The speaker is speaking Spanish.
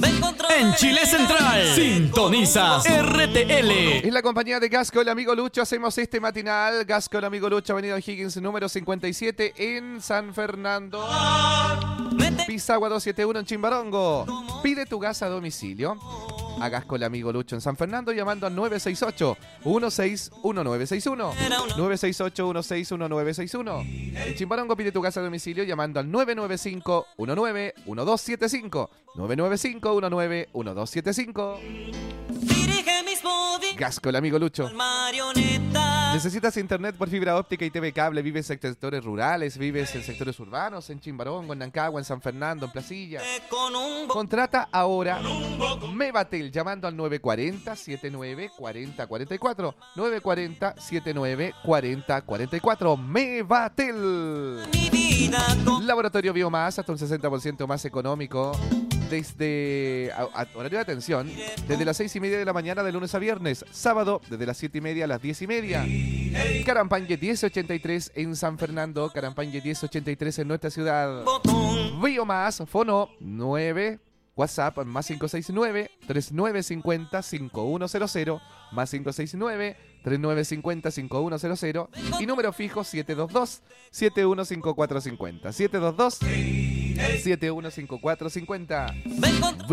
En Chile Central, sintonizas RTL. En la compañía de Gasco, el amigo Lucho, hacemos este matinal. Gasco, el amigo Lucho, avenida O'Higgins, número 57 en San Fernando. Pisagua 271 en Chimbarongo. Pide tu gas a domicilio. A Gasco, el amigo Lucho en San Fernando, llamando al 968-161961. 968-161961. En Chimbarongo pide tu gas a domicilio llamando al 995-19-1275. 995-19-1275. Gasco, el amigo Lucho. ¿Necesitas internet por fibra óptica y TV cable? ¿Vives en sectores rurales? ¿Vives en sectores urbanos? En Chimbarongo, en Nancagua, en San Fernando, en Placilla. Contrata ahora Mevatel llamando al 940-79-40-44. 940-79-40-44. Mevatel. Laboratorio Biomás, hasta un 60% más económico. Desde horario de atención, desde las 6:30 de la mañana de lunes a viernes, sábado desde las 7:30 a las 10:30. Carampañe 1083 en San Fernando, Carampañe 1083 en nuestra ciudad. Biomás, fono 9, WhatsApp más 569-3950-5100, más 569-3950-5100 y número fijo 722-715450. 722-715450.